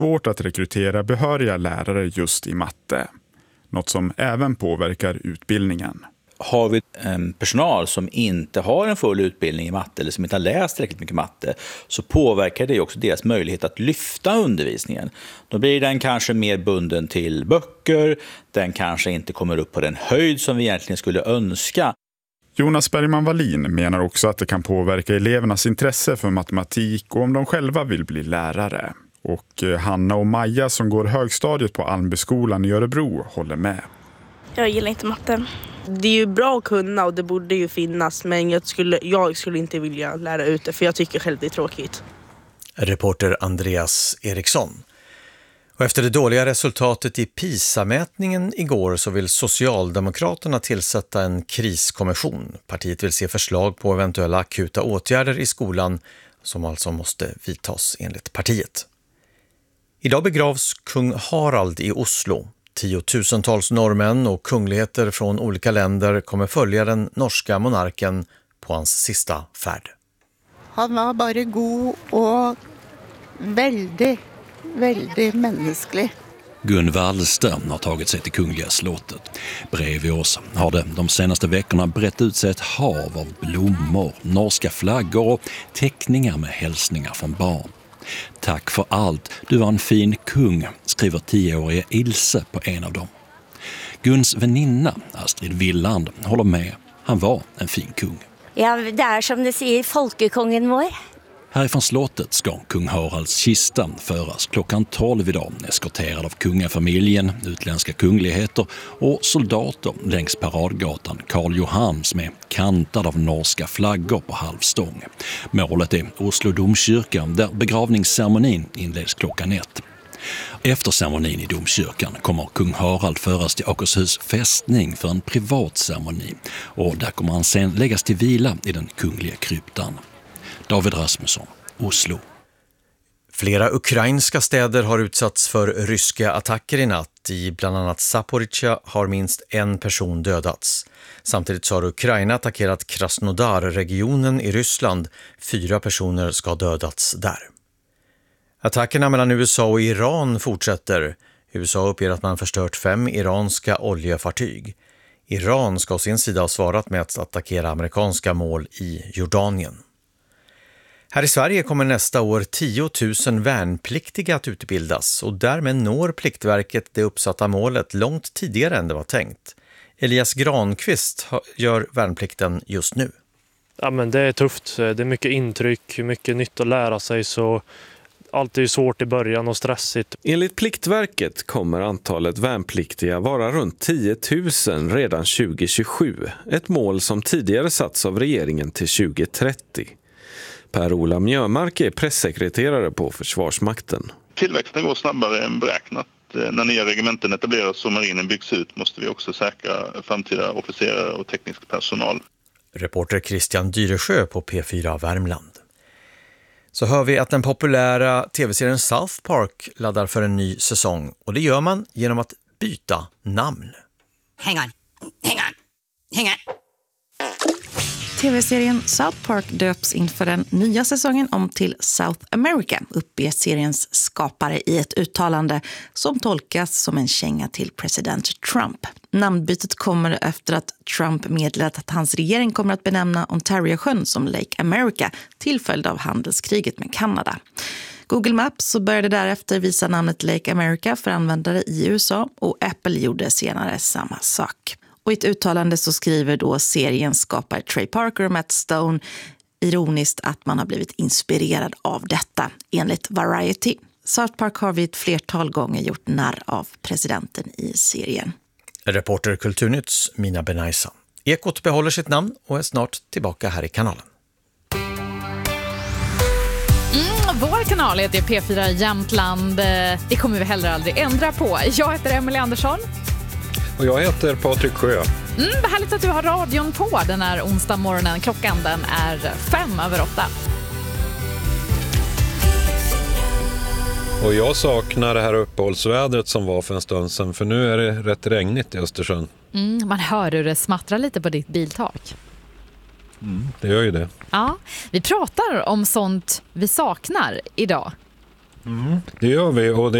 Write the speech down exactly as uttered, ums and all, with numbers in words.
svårt att rekrytera behöriga lärare just i matte. Något som även påverkar utbildningen. Har vi en personal som inte har en full utbildning i matte eller som inte har läst tillräckligt mycket matte, så påverkar det också deras möjlighet att lyfta undervisningen. Då blir den kanske mer bunden till böcker, den kanske inte kommer upp på den höjd som vi egentligen skulle önska. Jonas Bergman-Wallin menar också att det kan påverka elevernas intresse för matematik och om de själva vill bli lärare. Och Hanna och Maja som går högstadiet på Almbyskolan i Örebro håller med. Jag gillar inte matte. Det är ju bra att kunna och det borde ju finnas, men jag skulle, jag skulle inte vilja lära ut det för jag tycker själv det är tråkigt. Reporter Andreas Eriksson. Och efter det dåliga resultatet i PISA-mätningen igår så vill Socialdemokraterna tillsätta en kriskommission. Partiet vill se förslag på eventuella akuta åtgärder i skolan som alltså måste vidtas enligt partiet. Idag begravs kung Harald i Oslo. Tiotusentals norrmän och kungligheter från olika länder kommer följa den norska monarken på hans sista färd. Han var bara god och väldigt, väldigt mänsklig. Gun Wallström har tagit sig till Kungliga slottet. Bredvid oss har det de senaste veckorna brett ut sig ett hav av blommor, norska flaggor och teckningar med hälsningar från barn. Tack för allt, du var en fin kung, skriver tioåriga Ilse på en av dem. Guns väninna, Astrid Villand, håller med. Han var en fin kung. Ja, det är som det säger folkekongen vår. Härifrån slottet ska kung Haralds kista föras klockan tolv idag, eskorterad av kungafamiljen, utländska kungligheter och soldater längs paradgatan Karl Johans med kantad av norska flaggor på halvstång. Målet är Oslo domkyrkan där begravningsceremonin inleds klockan ett. Efter ceremonin i domkyrkan kommer kung Harald föras till Akershus fästning för en privat ceremoni och där kommer han sen läggas till vila i den kungliga kryptan. David Rasmusson, Oslo. Flera ukrainska städer har utsatts för ryska attacker i natt. I bland annat Zaporizjzja har minst en person dödats. Samtidigt har Ukraina attackerat Krasnodar-regionen i Ryssland. Fyra personer ska ha dödats där. Attackerna mellan U S A och Iran fortsätter. U S A uppger att man förstört fem iranska oljefartyg. Iran ska å sin sida ha svarat med att attackera amerikanska mål i Jordanien. Här i Sverige kommer nästa år tio tusen värnpliktiga att utbildas och därmed når Pliktverket det uppsatta målet långt tidigare än det var tänkt. Elias Granqvist gör värnplikten just nu. Ja, men det är tufft. Det är mycket intryck, mycket nytt att lära sig, så allt är ju svårt i början och stressigt. Enligt Pliktverket kommer antalet värnpliktiga vara runt tio tusen redan tjugo tjugosju. Ett mål som tidigare satts av regeringen till tjugo trettio. Per-Ola Mjömark är pressekreterare på Försvarsmakten. Tillväxten går snabbare än beräknat. När nya regementen etableras och marinen byggs ut måste vi också säkra framtida officerare och teknisk personal. Reporter Christian Dyresjö på P fyra Värmland. Så hör vi att den populära tv-serien South Park laddar för en ny säsong. Och det gör man genom att byta namn. Hang on, hang on, hang on. T V-serien South Park döps inför den nya säsongen om till South America, uppger seriens skapare i ett uttalande som tolkas som en känga till president Trump. Namnbytet kommer efter att Trump meddelat att hans regering kommer att benämna Ontario-sjön som Lake America till följd av handelskriget med Kanada. Google Maps så började därefter visa namnet Lake America för användare i U S A och Apple gjorde senare samma sak. Och i ett uttalande så skriver då seriens skapare Trey Parker och Matt Stone ironiskt att man har blivit inspirerad av detta, enligt Variety. South Park har vid ett flertal gånger gjort narr av presidenten i serien. Reporter Kulturnytts Mina Benaisa. Ekot behåller sitt namn och är snart tillbaka här i kanalen. Mm, vår kanal heter P fyra Jämtland. Det kommer vi heller aldrig ändra på. Jag heter Emelie Andersson. Och jag heter Patrik Sjö. Mm, vad härligt att du har radion på den här onsdag morgonen. Klockan den är fem över åtta. Och jag saknar det här uppehållsvädret som var för en stund sedan. För nu är det rätt regnigt i Östersjön. Mm, man hör hur det smattrar lite på ditt biltak. Mm, det gör ju det. Ja, vi pratar om sånt vi saknar idag. Mm, det gör vi och det